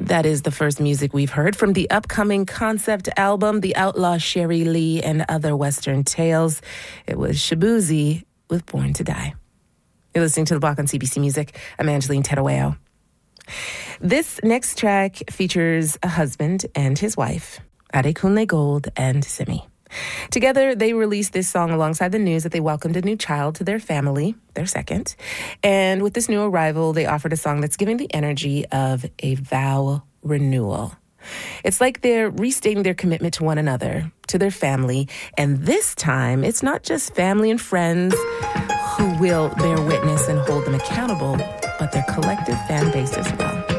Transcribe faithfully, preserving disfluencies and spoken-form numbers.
That is the first music we've heard from the upcoming concept album, The Outlaw Sherry Lee and Other Western Tales. It was Shaboozey with Born to Die. You're listening to The Block on C B C Music. I'm Angeline Terueo. This next track features a husband and his wife, Adekunle Gold and Simi. Together, they released this song alongside the news that they welcomed a new child to their family, their second. And with this new arrival, they offered a song that's giving the energy of a vow renewal. It's like they're restating their commitment to one another, to their family. And this time, it's not just family and friends who will bear witness and hold them accountable, but their collective fan base as well.